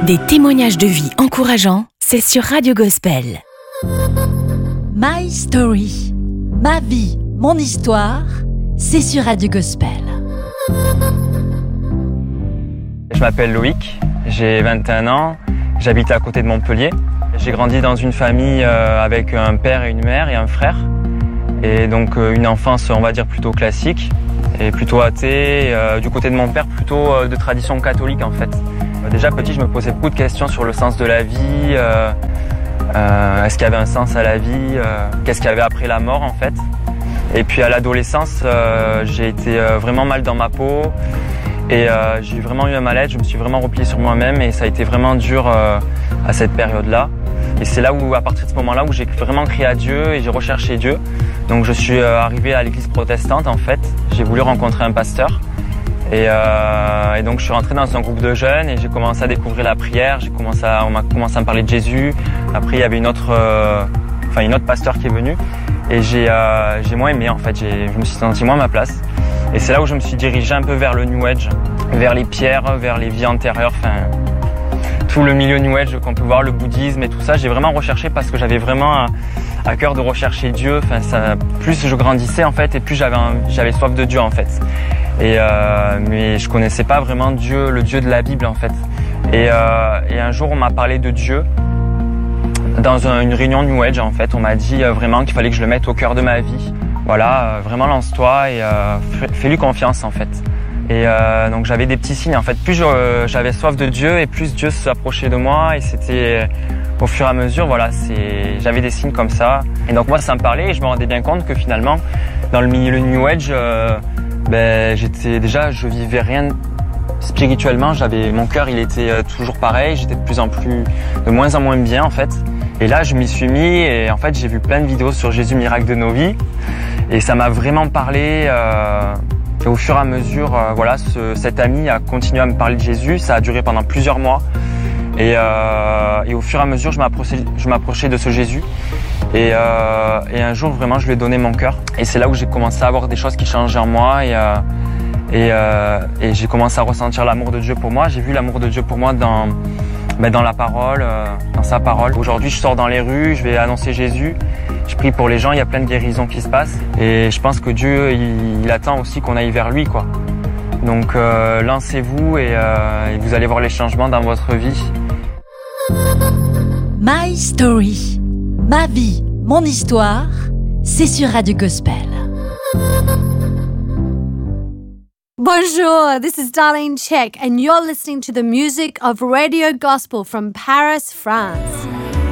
Des témoignages de vie encourageants, c'est sur Radio Gospel. My Story, ma vie, mon histoire, c'est sur Radio Gospel. Je m'appelle Loïc, j'ai 21 ans, j'habite à côté de Montpellier. J'ai grandi dans une famille avec un père et une mère et un frère. Et donc une enfance, on va dire, plutôt classique et plutôt athée. Du côté de mon père, plutôt de tradition catholique en fait. Déjà petit, je me posais beaucoup de questions sur le sens de la vie. Est-ce qu'il y avait un sens à la vie? Qu'est-ce qu'il y avait après la mort en fait? Et puis à l'adolescence, j'ai été vraiment mal dans ma peau. Et j'ai vraiment eu un mal-être, je me suis vraiment replié sur moi-même et ça a été vraiment dur à cette période-là. Et c'est là où, à partir de ce moment-là, où j'ai vraiment crié à Dieu et j'ai recherché Dieu. Donc je suis arrivé à l'église protestante en fait. J'ai voulu rencontrer un pasteur. Et donc je suis rentré dans un groupe de jeunes et j'ai commencé à découvrir la prière. On m'a commencé à me parler de Jésus. Après il y avait une autre pasteur qui est venue. Et j'ai moins aimé en fait. Je me suis senti moins à ma place. Et c'est là où je me suis dirigé un peu vers le New Age, vers les pierres, vers les vies antérieures, tout le milieu New Age qu'on peut voir, le bouddhisme et tout ça. J'ai vraiment recherché parce que j'avais vraiment à cœur de rechercher Dieu. Plus je grandissais en fait et plus j'avais soif de Dieu en fait. Mais je connaissais pas vraiment Dieu, le Dieu de la Bible en fait. Et un jour on m'a parlé de Dieu dans une réunion New Age en fait. On m'a dit vraiment qu'il fallait que je le mette au cœur de ma vie. Voilà, vraiment lance-toi et fais-lui confiance en fait. Et donc j'avais des petits signes en fait. Plus j'avais soif de Dieu et plus Dieu s'approchait de moi et c'était au fur et à mesure, voilà, j'avais des signes comme ça. Et donc moi ça me parlait et je me rendais bien compte que finalement dans le milieu New Age, je vivais rien spirituellement. Mon cœur il était toujours pareil, j'étais de moins en moins bien en fait. Et là je m'y suis mis et en fait j'ai vu plein de vidéos sur Jésus miracle de nos vies. Et ça m'a vraiment parlé. Et au fur et à mesure, cet ami a continué à me parler de Jésus. Ça a duré pendant plusieurs mois. Et au fur et à mesure, je m'approchais de ce Jésus. Et un jour, vraiment, je lui ai donné mon cœur. Et c'est là où j'ai commencé à avoir des choses qui changeaient en moi. Et j'ai commencé à ressentir l'amour de Dieu pour moi. J'ai vu l'amour de Dieu pour moi dans la parole, dans sa parole. Aujourd'hui, je sors dans les rues, je vais annoncer Jésus. Je prie pour les gens, il y a plein de guérisons qui se passent. Et je pense que Dieu, il attend aussi qu'on aille vers lui, quoi. Donc, lancez-vous et vous allez voir les changements dans votre vie. My Story, ma vie, mon histoire, c'est sur Radio Gospel. Bonjour, this is Darlene Check and you're listening to the music of Radio Gospel from Paris, France.